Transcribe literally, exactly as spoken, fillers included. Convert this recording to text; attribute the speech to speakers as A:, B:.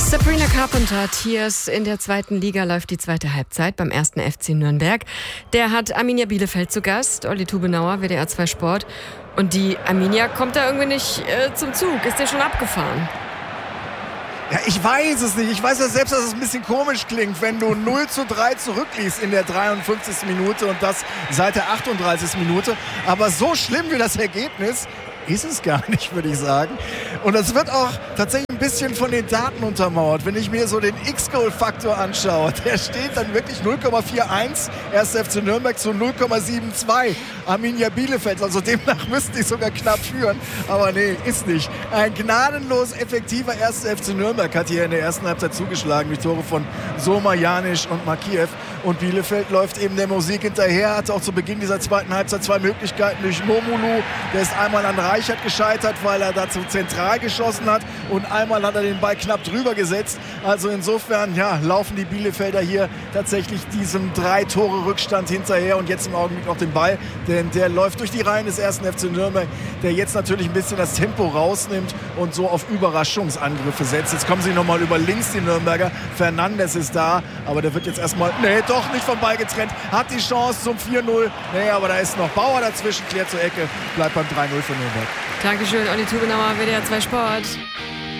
A: Sabrina Carpenter, Tears. In der zweiten Liga läuft die zweite Halbzeit beim ersten F C Nürnberg. Der hat Arminia Bielefeld zu Gast. Olli Tubenauer, W D R zwei Sport. Und die Arminia kommt da irgendwie nicht äh, zum Zug. Ist der schon abgefahren?
B: Ja, ich weiß es nicht. Ich weiß ja selbst, dass es ein bisschen komisch klingt, wenn du null zu drei zurückliegst in der dreiundfünfzigsten Minute und das seit der achtunddreißigsten Minute. Aber so schlimm wie das Ergebnis ist es gar nicht, würde ich sagen. Und es wird auch tatsächlich ein bisschen von den Daten untermauert. Wenn ich mir so den X-Goal-Faktor anschaue, der steht dann wirklich null Komma einundvierzig, erster F C Nürnberg zu null Komma zweiundsiebzig, Arminia Bielefeld. Also demnach müssten die sogar knapp führen. Aber nee, ist nicht. Ein gnadenlos effektiver erster F C Nürnberg hat hier in der ersten Halbzeit zugeschlagen durch Tore von Soma, Janisch und Makiev. Und Bielefeld läuft eben der Musik hinterher, hat auch zu Beginn dieser zweiten Halbzeit zwei Möglichkeiten durch Momulu. Der ist einmal an Reichert gescheitert, weil er dazu zentral geschossen hat, und einmal hat er den Ball knapp drüber gesetzt. Also insofern ja, laufen die Bielefelder hier tatsächlich diesem drei Tore Rückstand hinterher und jetzt im Augenblick noch den Ball, denn der läuft durch die Reihen des ersten F C Nürnberg, der jetzt natürlich ein bisschen das Tempo rausnimmt und so auf Überraschungsangriffe setzt. Jetzt kommen sie nochmal über links, die Nürnberger. Fernandes ist da, aber der wird jetzt erstmal, nee, doch nicht vom Ball getrennt, hat die Chance zum vier null. Nee, aber da ist noch Bauer dazwischen, klärt zur Ecke, bleibt beim drei null für Nürnberg.
A: Dankeschön, Olli Tubenauer, W D R zwei Sport.